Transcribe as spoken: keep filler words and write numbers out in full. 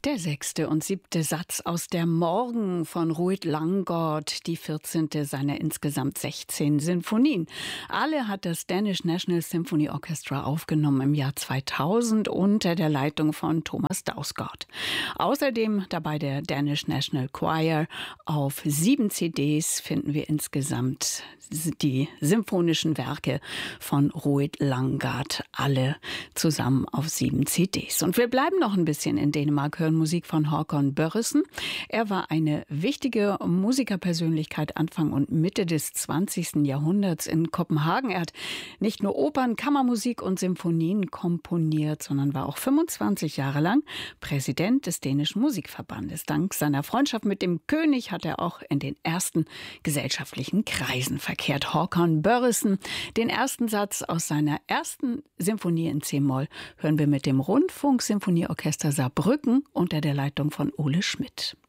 Der sechste und siebte Satz aus der Morgen von Rued Langgaard, die vierzehnte seiner insgesamt sechzehn Sinfonien. Alle hat das Danish National Symphony Orchestra aufgenommen im Jahr zweitausend unter der Leitung von Thomas Dausgaard. Außerdem dabei der Danish National Choir. Auf sieben C Ds finden wir insgesamt die symphonischen Werke von Rued Langgaard, alle zusammen auf sieben C Ds. Und wir bleiben noch ein bisschen in Dänemark, hören Musik von Håkon Børresen. Er war eine wichtige Musikerpersönlichkeit Anfang und Mitte des zwanzigsten Jahrhunderts in Kopenhagen. Er hat nicht nur Opern, Kammermusik und Symphonien komponiert, sondern war auch fünfundzwanzig Jahre lang Präsident des dänischen Musikverbandes. Dank seiner Freundschaft mit dem König hat er auch in den ersten gesellschaftlichen Kreisen verkehrt. Håkon Børresen, den ersten Satz aus seiner ersten Symphonie in C-Moll, hören wir mit dem Rundfunksymphonieorchester Saarbrücken unter der Leitung von Ole Schmidt.